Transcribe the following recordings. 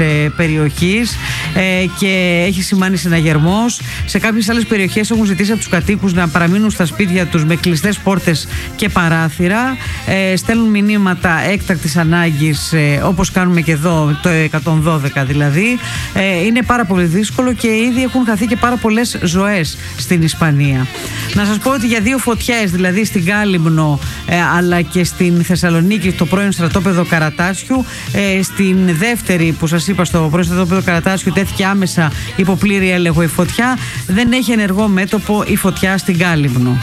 περιοχής και έχει σημάνει συναγερμός. Σε κάποιες άλλες περιοχές έχουν ζητήσει από τους κατοίκους να παραμείνουν στα σπίτια τους με κλειστές πόρτες και παράθυρα. Στέλνουν μηνύματα έκτακτης ανάγκης, όπως κάνουμε και εδώ, το 112 δηλαδή. Είναι πάρα πολύ δύσκολο και ήδη έχουν χαθεί και πάρα πολλές ζωές στην Ισπανία. Να σας πω ότι για 2 φωτιές, δηλαδή στην Κάλυμνο αλλά και στην Θεσσαλονίκη, το πρώην στρατόπεδο Καρατάσιου, στην δεύτερη που σας είπα, στο πρώην στρατόπεδο Καρατάσιου, τέθηκε άμεσα υπό πλήρη έλεγχο η φωτιά. Δεν έχει ενεργό μέτωπο η φωτιά στην Κάλυμνο.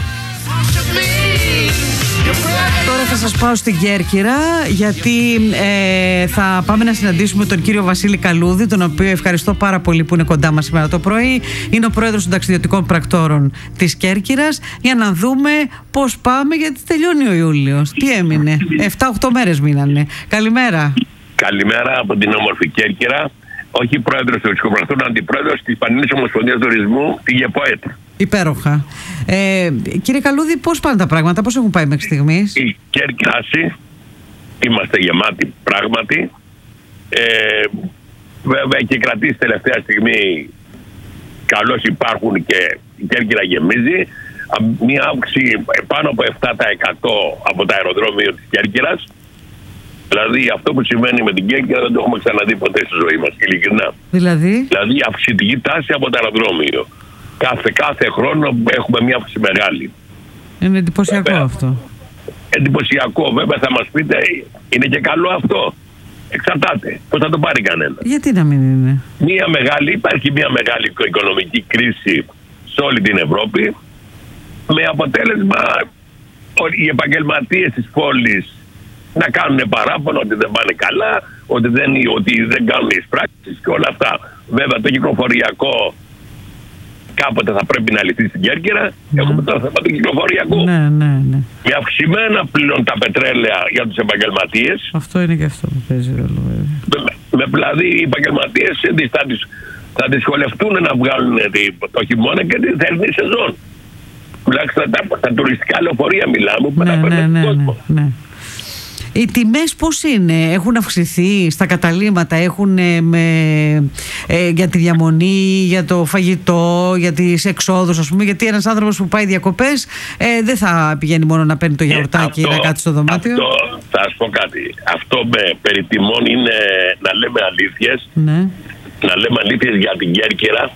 Τώρα θα σας πάω στην Κέρκυρα, γιατί θα πάμε να συναντήσουμε τον κύριο Βασίλη Καλούδη, τον οποίο ευχαριστώ πάρα πολύ που είναι κοντά μας σήμερα το πρωί. Είναι ο πρόεδρος των ταξιδιωτικών πρακτόρων της Κέρκυρας, για να δούμε πώς πάμε, γιατί τελειώνει ο Ιούλιος. Τι έμεινε, 7-8 μέρες μείνανε. Καλημέρα. Καλημέρα από την όμορφη Κέρκυρα. Όχι πρόεδρος του ταξιδιωτικών πρακτόρων, αντιπρόεδρος της Πανελλήνιας Ομοσπονδίας Τουρισμού, τη ΓΕΠΟΕΤ. Υπέροχα. Κύριε Καλούδη, πώς πάνε τα πράγματα, πώς έχουν πάει μέχρι στιγμής? Η Κέρκυρα, είμαστε γεμάτοι πράγματι. Βέβαια και κρατήσει τελευταία στιγμή καλώς υπάρχουν και η Κέρκυρα γεμίζει. Μία αύξηση πάνω από 7% από το αεροδρόμιο της Κέρκυρας. Δηλαδή αυτό που συμβαίνει με την Κέρκυρα δεν το έχουμε ξαναδεί ποτέ στη ζωή μας, ειλικρινά. Δηλαδή αυξητική τάση από το αεροδρόμιο. Κάθε χρόνο έχουμε μια αύξηση μεγάλη. Είναι εντυπωσιακό αυτό. Εντυπωσιακό, βέβαια θα μας πείτε, είναι και καλό αυτό. Εξαρτάται. Πώς θα το πάρει κανένα. Γιατί να μην είναι? Υπάρχει μια μεγάλη οικονομική κρίση σε όλη την Ευρώπη, με αποτέλεσμα οι επαγγελματίες της πόλης να κάνουν παράπονο ότι δεν πάνε καλά, ότι δεν κάνουν εισπράξεις και όλα αυτά. Βέβαια το κυκλοφοριακό κάποτε θα πρέπει να λυθεί στην Κέρκυρα. Έχουμε το θέμα του κυκλοφοριακού. Ναι. Με αυξημένα πλέον τα πετρέλαια για τους επαγγελματίες. Αυτό είναι και αυτό που παίζει ρόλο, βέβαια. Δηλαδή οι επαγγελματίες θα δυσκολευτούν να βγάλουν το χειμώνα και την θερινή σεζόν. Τουλάχιστον τα τουριστικά λεωφορεία μιλάμε που μεταφέρουν τον κόσμο. Ναι. Οι τιμές πώς είναι, έχουν αυξηθεί στα καταλύματα, έχουν για τη διαμονή, για το φαγητό, για τις εξόδους, ας πούμε, γιατί ένας άνθρωπος που πάει διακοπές δεν θα πηγαίνει μόνο να παίρνει το γιαουρτάκι ή να κάτσει στο δωμάτιο. Αυτό, θα σας πω κάτι, αυτό με περί τιμών είναι να λέμε αλήθειες, να λέμε αλήθειες για την Κέρκυρα,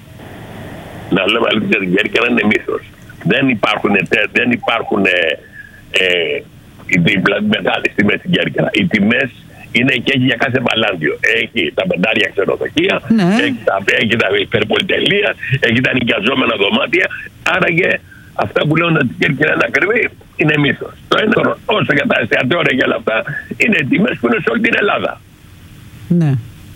είναι μύθος. Δεν υπάρχουν μεγάλες τιμές στην Κέρκυρα. Οι τιμές είναι και έχει για κάθε παλάντιο. Έχει τα πεντάρια ξενοδοχεία, έχει τα υπερπολιτελεία, έχει τα νοικιαζόμενα δωμάτια. Άραγε αυτά που λένε ότι η Κέρκυρα είναι ακριβή είναι μύθος. Το ένα, όσο για τα εστιατόρια και όλα αυτά, είναι τιμές που είναι σε όλη την Ελλάδα. Ναι.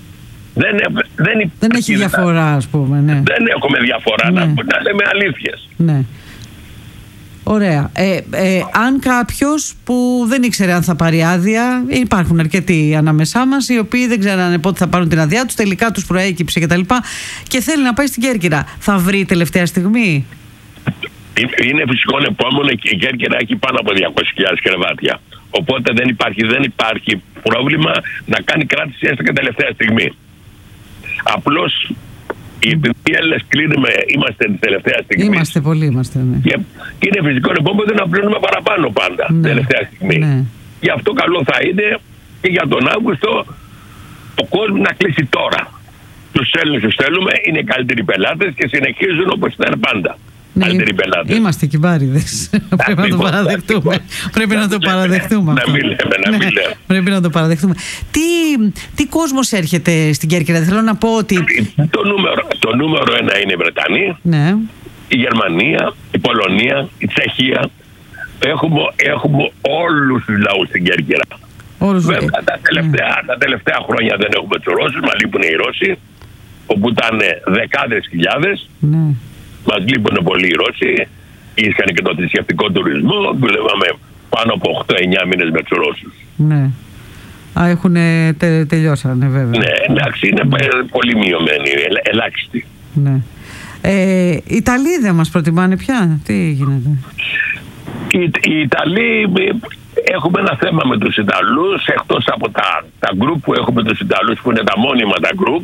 Δεν έχει διαφορά, ας πούμε. Ναι. Δεν έχουμε διαφορά, να λέμε αλήθειες. Ναι. Ωραία. Αν κάποιος που δεν ήξερε αν θα πάρει άδεια, υπάρχουν αρκετοί ανάμεσά μας οι οποίοι δεν ξέρανε πότε θα πάρουν την άδειά τους, τελικά τους προέκυψε κτλ. Και θέλει να πάει στην Κέρκυρα, θα βρει τελευταία στιγμή? Είναι φυσικό επόμενο και η Κέρκυρα έχει πάνω από 200.000 κρεβάτια. Οπότε δεν υπάρχει πρόβλημα να κάνει κράτηση έστω και τελευταία στιγμή. Απλώς επειδή οι Έλληνες κλείνουμε, είμαστε την τελευταία στιγμή. Είμαστε πολλοί, ναι. Και είναι φυσικό επόμενο να πλύνουμε παραπάνω πάντα τελευταία στιγμή. Ναι. Γι' αυτό καλό θα είναι και για τον Αύγουστο ο κόσμος να κλείσει τώρα. Τους Έλληνες τους θέλουμε, είναι οι καλύτεροι πελάτες και συνεχίζουν όπως ήταν πάντα. Καλύτεροι πελάτες. Είμαστε κυβάριδες. Πρέπει να το παραδεχτούμε. Πρέπει να το παραδεχτούμε. Πρέπει να το παραδεχτούμε. Τι κόσμος έρχεται στην Κέρκυρα? Θέλω να πω ότι το νούμερο 1 είναι οι Βρετανοί, η Γερμανία, η Πολωνία, η Τσεχία. Έχουμε όλους τους λαούς στην Κέρκυρα. Βέβαια τα τελευταία χρόνια δεν έχουμε τους Ρώσους, μας λείπουν οι Ρώσοι, όπου ήταν δεκάδες χιλιάδες. Μας λείπουν πολύ οι Ρώσοι, είχαν και το θρησκευτικό τουρισμό, δουλεύαμε πάνω από 8-9 μήνες με τους Ρώσους. Ναι. Έχουν τελειώσανε βέβαια. Ναι, εντάξει, είναι πολύ μειωμένοι, ελάχιστοι. Ναι. Οι Ιταλοί δεν μας προτιμάνε πια, τι γίνεται? Οι Ιταλοί, έχουμε ένα θέμα με τους Ιταλούς, εκτός από τα γκρουπ που έχουμε τους Ιταλούς που είναι τα μόνιμα τα γκρουπ.